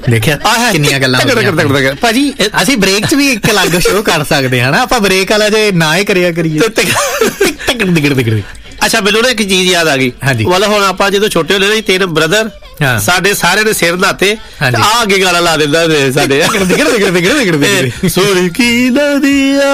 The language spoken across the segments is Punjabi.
ਦੇਖਿਆ ਕਿੰਨੀਆਂ ਗੱਲਾਂ ਭਾਜੀ। ਅਸੀਂ ਬ੍ਰੇਕ 'ਚ ਵੀ ਇੱਕ ਅਲੱਗ ਸ਼ੋਅ ਕਰ ਸਕਦੇ ਹਾਂ ਨਾ, ਆਪਾਂ ਬ੍ਰੇਕ ਵਾਲਾ ਜੇ ਨਾ ਹੀ ਕਰਿਆ ਕਰੀਏ। ਅੱਛਾ, ਮੈਨੂੰ ਨਾ ਇੱਕ ਚੀਜ਼ ਯਾਦ ਆ ਗਈ। ਮਤਲਬ ਹੁਣ ਆਪਾਂ ਜਦੋਂ ਛੋਟੇ ਹੁੰਦੇ ਨਾ, 3 ਬ੍ਰਦਰ ਸਾਡੇ ਸਾਰਿਆਂ ਦੇ ਸਿਰ ਨਹਾਤੇ, ਆ ਅੱਗੇ ਗਾਣਾ ਲਾ ਦਿੰਦਾ ਸਾਡੇ ਸੋਹਣੀ ਕੀ ਨਦੀਆਂ।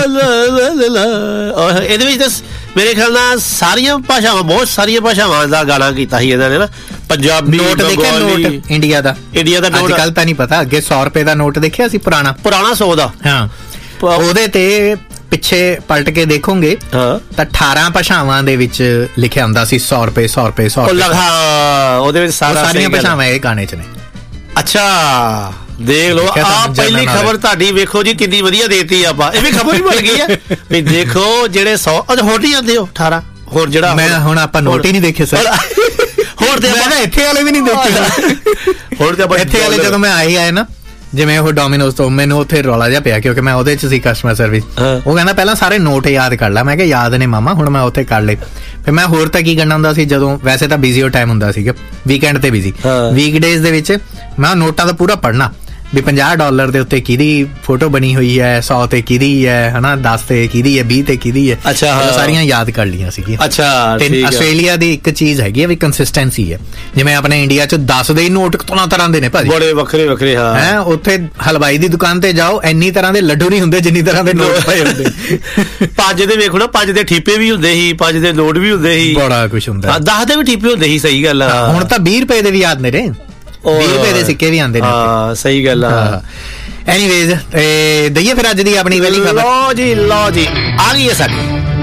ਇਹਦੇ ਵਿੱਚ ਤਾਂ ਮੇਰੇ ਖਿਆਲ ਨਾਲ ਸਾਰੀਆਂ ਭਾਸ਼ਾਵਾਂ, ਬਹੁਤ ਸਾਰੀਆਂ ਭਾਸ਼ਾਵਾਂ ਦਾ ਗਾਣਾ ਕੀਤਾ ਸੀ ਇਹਨਾਂ ਨੇ ਨਾ। ਪੰਜਾਬੀ ਨੋਟ ਦੇਖਿਆ, ਨੋਟ ਇੰਡੀਆ ਦਾ ਨੋਟ ਅੱਜ ਕੱਲ ਤਾਂ ਨਹੀਂ ਪਤਾ। ਅੱਗੇ 100 ਰੁਪਏ ਦਾ ਨੋਟ ਦੇਖਿਆ ਸੀ, ਪੁਰਾਣਾ 100 ਦਾ। ਹਾਂ, ਉਹਦੇ ਤੇ ਪਿੱਛੇ ਪਲਟ ਕੇ ਦੇਖੋਗੇ ਤਾਂ 18 ਭਾਸ਼ਾਵਾਂ ਦੇ ਵਿੱਚ ਲਿਖਿਆ ਹੁੰਦਾ ਸੀ 100 ਰੁਪਏ 100 ਰੁਪਏ 100 ਰੁਪਏ। ਉਹਦੇ ਵਿੱਚ ਸਾਰੀਆਂ ਭਾਸ਼ਾਵਾਂ ਇਹ ਗਾਣੇ 'ਚ ਨੇ। ਅੱਛਾ, ਦੇਖ ਲਓ, ਆ ਪਹਿਲੀ ਖਬਰ ਤੁਹਾਡੀ ਵੇਖੋ ਜੀ ਕਿੰਨੀ ਵਧੀਆ ਦੇਤੀ ਆਪਾਂ। ਇਹ ਵੀ ਖਬਰ ਹੀ ਬਣ ਗਈ ਹੈ ਵੀ ਦੇਖੋ ਜਿਹੜੇ 100 ਹੋਰ ਨਹੀਂ ਜਾਂਦੇ ਉਹ 18 ਹੋਰ ਜਿਹੜਾ ਮੈਂ ਹੁਣ ਆਪਾਂ ਨੋਟ ਹੀ ਨਹੀਂ ਦੇਖੇ ਸਰ। ਹੋਰ ਤੇ ਆਪਾਂ ਇੱਥੇ ਵਾਲੇ ਵੀ ਨਹੀਂ ਦੇਖੇ। ਹੋਰ ਤੇ ਆਪਾਂ ਇੱਥੇ ਵਾਲੇ ਜਦੋਂ ਮੈਂ ਆਏ ਨਾ, ਜਿਵੇਂ ਉਹ ਡੋਮੀਨੋਜ਼ ਤੋਂ, ਮੈਨੂੰ ਉੱਥੇ ਰੌਲਾ ਜਿਹਾ ਪਿਆ ਕਿਉਂਕਿ ਮੈਂ ਉਹਦੇ 'ਚ ਸੀ ਕਸਟਮਰ ਸਰਵਿਸ। ਉਹ ਕਹਿੰਦਾ ਪਹਿਲਾਂ ਸਾਰੇ ਨੋਟ ਯਾਦ ਕਰ ਲੈ। ਮੈਂ ਕਿਹਾ ਯਾਦ ਨੇ ਮਾਮਾ, ਹੁਣ ਮੈਂ ਉੱਥੇ ਕਰ ਲਏ। ਫਿਰ ਮੈਂ ਹੋਰ ਤਾਂ ਕੀ ਕਰਨਾ ਹੁੰਦਾ ਸੀ, ਜਦੋਂ ਵੈਸੇ ਤਾਂ ਬਿਜ਼ੀ ਉਹ ਟਾਈਮ ਹੁੰਦਾ ਸੀਗਾ, ਵੀਕਐਂਡ ਤੇ ਬਿਜ਼ੀ, ਵੀਕਡੇਜ਼ ਦੇ ਵਿੱਚ ਮੈਂ ਨੋਟਾਂ ਦਾ ਪੂਰਾ ਪੜ੍ਹਨਾ ਵੀ $50 ਦੇ ਉੱਤੇ ਕਿਹਦੀ ਫੋਟੋ ਬਣੀ ਹੋਈ ਹੈ, 100 ਤੇ ਕਿਹਦੀ ਹੈ, ਹਨਾ, 10 ਤੇ ਕਿਹਦੀ ਹੈ, 20 ਤੇ ਕਿਹਦੀ ਹੈ। ਅੱਛਾ, ਸਾਰੀਆਂ ਯਾਦ ਕਰ ਲਈਆਂ ਸੀਗੀਆਂ। ਅੱਛਾ, ਤੇ ਆਸਟ੍ਰੇਲੀਆ ਦੀ ਇੱਕ ਚੀਜ਼ ਹੈਗੀ ਹੈ ਵੀ ਕੰਸਿਸਟੈਂਸੀ ਹੈ। ਜਿਵੇਂ ਆਪਣੇ ਇੰਡੀਆ 'ਚ 10 ਦੇ ਨੋਟ ਤਰ੍ਹਾਂ ਦੇ ਨੇ ਭਾਜੀ, ਬੜੇ ਵੱਖਰੇ ਵੱਖਰੇ। ਹਾਂ, ਉੱਥੇ ਹਲਵਾਈ ਦੀ ਦੁਕਾਨ ਤੇ ਜਾਓ, ਇੰਨੀ ਤਰ੍ਹਾਂ ਦੇ ਲੱਡੂ ਨਹੀਂ ਹੁੰਦੇ ਜਿੰਨੀ ਤਰ੍ਹਾਂ ਦੇ ਨੋਟ ਪਏ ਹੁੰਦੇ। 5 ਦੇ ਵੇਖੋ ਨਾ, 5 ਦੇ ਠੀਪੇ ਵੀ ਹੁੰਦੇ ਸੀ, 5 ਦੇ ਨੋਟ ਵੀ ਹੁੰਦੇ ਸੀ, ਬੜਾ ਕੁਛ ਹੁੰਦਾ। 10 ਦੇ ਵੀ ਠੀਪੇ ਹੁੰਦੇ ਸੀ। ਸਹੀ ਗੱਲ ਆ। ਹੁਣ ਤਾਂ 20 ਰੁਪਏ ਦੇ ਵੀ ਯਾਦ ਨੇ ਰੇ, 20 ਰੁਪਏ ਦੇ ਸਿੱਕੇ ਵੀ ਆਉਂਦੇ ਨੇ। ਹਾਂ, ਸਹੀ ਗੱਲ ਆ। ਐਨੀਵੇਜ਼, ਦਈਏ ਫਿਰ ਅੱਜ ਦੀ ਆਪਣੀ ਪਹਿਲੀ ਖਬਰ। ਲਓ ਜੀ ਆ ਗਈ ਹੈ ਸਾਡੀ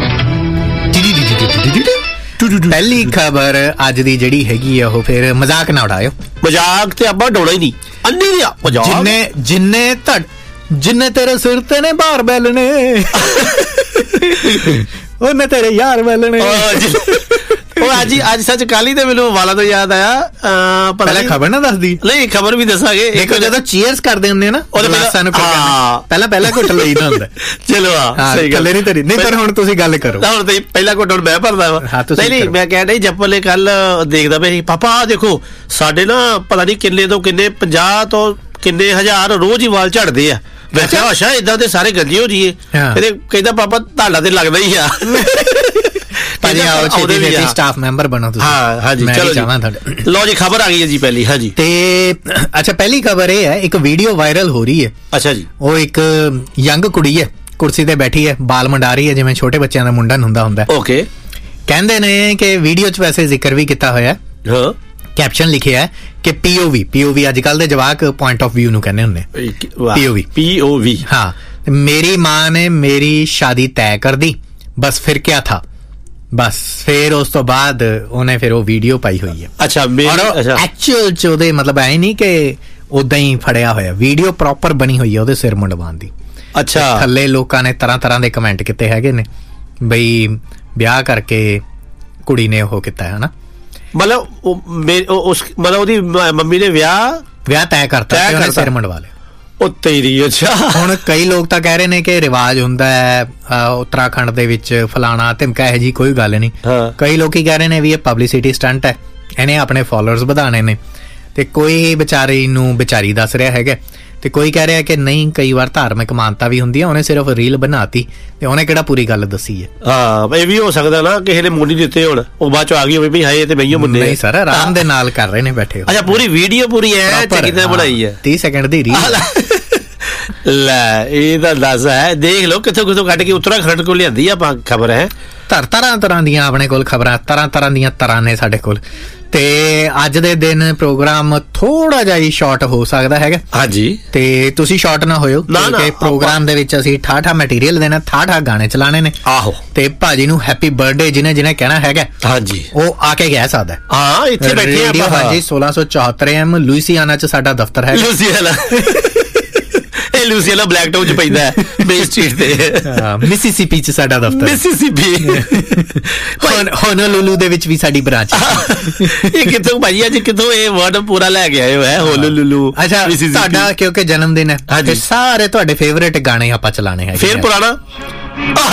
ਪਹਿਲੀ ਖਬਰ ਅੱਜ ਦੀ ਜਿਹੜੀ ਹੈਗੀ ਆ, ਉਹ ਫਿਰ ਮਜ਼ਾਕ ਨਾ ਉਡਾਇਓ। ਮਜ਼ਾਕ ਤੇ ਆਪਾਂ ਡੋਲਾ ਹੀ ਨਹੀਂ, ਅੰਨੀ ਨਹੀਂ ਮਜ਼ਾਕ। ਜਿੰਨੇ ਤੇਰੇ ਸਿਰ ਤੇ ਨੇ ਬਾਹਰ ਬੈਲਣੇ, ਉਹਨੇ ਤੇਰੇ ਯਾਰ ਬੈਲਣੇ। ਉਹ ਅੱਜ ਸੱਚ ਕੱਲ ਹੀ ਤੇ ਮੈਨੂੰ ਵਾਲਾ ਤੋਂ ਯਾਦ ਆਇਆ। ਪਹਿਲਾਂ ਖਬਰ ਨਾ ਦੱਸਦੀ? ਨਹੀਂ, ਖਬਰ ਵੀ ਦੱਸਾਂਗੇ। ਦੇਖੋ, ਜਦੋਂ ਚੀਅਰਸ ਕਰਦੇ ਹੁੰਦੇ ਨਾ, ਪਹਿਲਾਂ ਘੁੱਟ ਲਈਦਾ ਹੁੰਦਾ। ਚਲੋ ਥੱਲੇ ਨਹੀਂ ਤੇਰੀ ਨਹੀਂ, ਪਰ ਹੁਣ ਤੁਸੀਂ ਗੱਲ ਕਰੋ। ਹੁਣ ਤੇ ਪਹਿਲਾ ਘੁੱਟ ਮੈਂ ਭਰਦਾ ਵਾ। ਨਹੀਂ, ਮੈਂ ਕਹਿ ਨਹੀਂ, ਜੱਪਲ ਨੇ ਕੱਲ ਦੇਖਦਾ ਪਿਆ ਸੀ, ਪਾਪਾ ਆ ਦੇਖੋ ਸਾਡੇ ਨਾ ਪਤਾ ਨਹੀਂ ਕਿੰਨੇ ਤੋਂ ਕਿੰਨੇ 50 ਤੋਂ ਕਿੰਨੇ ਹਜ਼ਾਰ ਰੋਜ਼ ਹੀ ਵਾਲ ਝੜਦੇ ਆ। ਮੈਂ ਕਿਹਾ ਅੱਛਾ, ਏਦਾਂ ਤੇ ਸਾਰੇ ਗੰਜੇ ਹੋ ਜੀਏ। ਕਹਿੰਦਾ ਪਾਪਾ ਤੁਹਾਡਾ ਤੇ ਲੱਗਦਾ ਹੀ ਆ। ਸਟਾਫ ਮੈਂਬਰ ਬਣੋ ਤੁਸੀਂ। ਹਾਂ, ਹਾਂਜੀ, ਚਲੋ ਲਓ ਜੀ, ਖਬਰ ਆ ਗਈ ਹੈ ਜੀ ਪਹਿਲੀ। ਹਾਂਜੀ, ਤੇ ਅੱਛਾ, ਪਹਿਲੀ ਖਬਰ ਇਹ ਹੈ, ਇੱਕ ਵੀਡੀਓ ਵਾਇਰਲ ਹੋ ਰਹੀ ਹੈ। ਅੱਛਾ ਜੀ। ਉਹ ਇੱਕ ਯੰਗ ਕੁੜੀ ਹੈ, ਕੁਰਸੀ ਤੇ ਬੈਠੀ ਹੈ, ਬਾਲ ਮੰਡਾ ਰਹੀ ਹੈ, ਜਿਵੇਂ ਛੋਟੇ ਬੱਚਿਆਂ ਦਾ ਮੁੰਡਨ ਹੁੰਦਾ। ਓਕੇ। ਕਹਿੰਦੇ ਨੇ ਕਿ ਵੀਡੀਓ 'ਚ ਵੈਸੇ ਜ਼ਿਕਰ ਵੀ ਕੀਤਾ ਹੋਇਆ, ਕੈਪਸ਼ਨ ਲਿਖਿਆ ਹੈ ਕਿ POV ਅੱਜ ਕੱਲ ਦੇ ਜਵਾਕ ਪੁਆਇੰਟ ਆਫ ਵਿਊ ਨੂੰ ਕਹਿੰਦੇ ਹੁੰਦੇ। POV। ਹਾਂ, ਮੇਰੀ ਮਾਂ ਨੇ ਮੇਰੀ ਸ਼ਾਦੀ ਤੈਅ ਕਰ ਦੀ, ਬਸ ਫਿਰ ਕਿਆ ਥਾ। ਬਸ ਫਿਰ ਉਸ ਤੋਂ ਬਾਅਦ ਉਹਨੇ ਫਿਰ ਉਹ ਵੀਡੀਓ ਪਾਈ ਹੋਈ ਹੈ। ਅੱਛਾ, ਐਕਚੁਅਲ 'ਚ ਉਹਦੇ ਮਤਲਬ ਐ ਨਹੀਂ ਕਿ ਉਦਾਂ ਹੀ ਫੜਿਆ ਹੋਇਆ, ਵੀਡੀਓ ਪ੍ਰੋਪਰ ਬਣੀ ਹੋਈ ਹੈ ਉਹਦੇ ਸਿਰ ਮੁੰਡਵਾਉਣ ਦੀ। ਅੱਛਾ, ਥੱਲੇ ਲੋਕਾਂ ਨੇ ਤਰ੍ਹਾਂ ਦੇ ਕਮੈਂਟ ਕੀਤੇ ਹੈਗੇ ਨੇ ਬਈ ਵਿਆਹ ਕਰਕੇ ਕੁੜੀ ਨੇ ਉਹ ਕੀਤਾ ਹੈ ਨਾ, ਮਤਲਬ ਉਹਦੀ ਮੰਮੀ ਨੇ ਵਿਆਹ ਤੈਅ ਕਰਤਾ, ਸਿਰ ਮੁੰਡਵਾ ਲਿਆ। ਉਹ ਤੇਰੀ। ਅੱਛਾ, ਹੁਣ ਕਈ ਲੋਕ ਤਾਂ ਕਹਿ ਰਹੇ ਨੇ ਕਿ ਰਿਵਾਜ ਹੁੰਦਾ ਹੈ ਉੱਤਰਾਖੰਡ ਦੇ ਵਿੱਚ ਫਲਾਣਾ ਧਮਕਾ ਹੈ ਜੀ, ਕੋਈ ਗੱਲ ਨਹੀਂ। ਕਈ ਲੋਕੀ ਕਹਿ ਰਹੇ ਨੇ ਵੀ ਇਹ ਪਬਲਿਸਿਟੀ ਸਟੰਟ ਹੈ, ਇਹਨੇ ਆਪਣੇ ਫਾਲੋਅਰਸ ਵਧਾਣੇ ਨੇ। ਤੇ ਕੋਈ ਵਿਚਾਰੀ ਦੱਸ ਰਿਹਾ ਹੈਗਾ, ਤੇ ਕੋਈ ਕਹਿ ਰਿਹਾ ਕਿ ਨਹੀਂ, ਕਈ ਵਾਰ ਧਾਰਮਿਕ ਮਾਨਤਾ ਵੀ ਹੁੰਦੀ ਹੈ, ਉਹਨੇ ਸਿਰਫ ਰੀਲ ਬਣਾਤੀ ਤੇ ਉਹਨੇ ਕਿਹੜਾ ਪੂਰੀ ਗੱਲ ਦੱਸੀ ਹੈ। ਹਾਂ, ਇਹ ਵੀ ਹੋ ਸਕਦਾ ਨਾ, ਕਿਸੇ ਨੇ ਮੁੰਡੀ ਦਿੱਤੇ ਹੁਣ, ਉਹ ਬਾਅਦ ਚ ਆ ਗਈ ਹੋਵੇ ਵੀ ਹਾਏ ਤੇ ਬਈਓ ਮੁੰਡੇ। ਨਹੀਂ ਸਰ, ਆਰਾਮ ਦੇ ਨਾਲ ਕਰ ਰਹੇ ਨੇ ਬੈਠੇ। ਅੱਛਾ, ਪੂਰੀ ਵੀਡੀਓ ਪੂਰੀ ਹੈ ਚੰਗੀ ਤਰ੍ਹਾਂ ਬਣਾਈ ਹੈ, 30 ਸੈਕਿੰਡ ਦੀ ਰੀਲ। ਲੈ, ਇਹ ਤਾਂ ਦੱਸ ਹੈ, ਦੇਖ ਲਓ ਕਿੱਥੋਂ ਕੱਢ ਕੇ ਉੱਤਰਾਖੰਡ ਕੋਲ ਲਿਆਂਦੀ ਆਪਾਂ ਖਬਰ ਹੈ। ਤਰ੍ਹਾਂ ਦੀਆਂ ਆਪਣੇ ਕੋਲ ਖਬਰਾਂ, ਤਰ੍ਹਾਂ ਦੀਆਂ ਤਰ੍ਹਾਂ ਨੇ ਸਾਡੇ ਕੋਲ। ਤੇ ਅੱਜ ਦੇ ਦਿਨ ਪ੍ਰੋਗਰਾਮ ਥੋੜਾ ਜਿਹਾ ਹੀ ਸ਼ਾਰਟ ਹੋ ਸਕਦਾ ਹੈਗਾ। ਹਾਂਜੀ, ਤੇ ਤੁਸੀਂ ਸ਼ਾਰਟ ਨਾ ਹੋਇਓ, ਕਿਉਂਕਿ ਪ੍ਰੋਗਰਾਮ ਦੇ ਵਿੱਚ ਅਸੀਂ ਠਾਠਾ ਮਟੀਰੀਅਲ ਦੇਣਾ, ਠਾਠਾ ਗਾਣੇ ਚਲਾਣੇ ਨੇ। ਆਹੋ, ਤੇ ਭਾਜੀ ਨੂੰ ਹੈਪੀ ਬਰਥਡੇ ਜਿਹਨੇ ਕਹਿਣਾ ਹੈਗਾ, ਹਾਂਜੀ, ਉਹ ਆ ਕੇ ਕਹਿ ਸਕਦਾ। ਹਾਂ, ਇੱਥੇ ਬੈਠੇ ਆਪਾਂ। ਹਾਂਜੀ, 1674 AM ਲੂਈਸੀਆਨਾ 'ਚ ਸਾਡਾ ਦਫ਼ਤਰ ਹੈ। ਲੂਸੀਆਨਾ ਬਲੈਕ ਟਾਊਨ 'ਚ ਪੈਂਦਾ ਹੈ, ਮੇਨ ਸਟਰੀਟ ਤੇ। ਮਿਸੀਸੀਪੀ 'ਚ ਸਾਡਾ ਦਫ਼ਤਰ। ਹੋਨੋਲੁਲੂ ਦੇ ਵਿੱਚ ਵੀ ਸਾਡੀ ਬ੍ਰਾਂਚ। ਇਹ ਕਿੱਥੋਂ ਭਾਜੀ, ਅੱਜ ਕਿੱਥੋਂ ਇਹ ਵਰਡ ਪੂਰਾ ਲੈ ਕੇ ਆਏ ਹੋ ਹੈ, ਹੋਨੋਲੁਲੂ? ਅੱਛਾ, ਤੁਹਾਡਾ ਕਿਉਂਕਿ ਜਨਮ ਦਿਨ ਹੈ ਤੇ ਸਾਰੇ ਤੁਹਾਡੇ ਫੇਵਰੇਟ ਗਾਣੇ ਆਪਾਂ ਚਲਾਣੇ ਹੈ। ਫੇਰ ਪੁਰਾਣਾ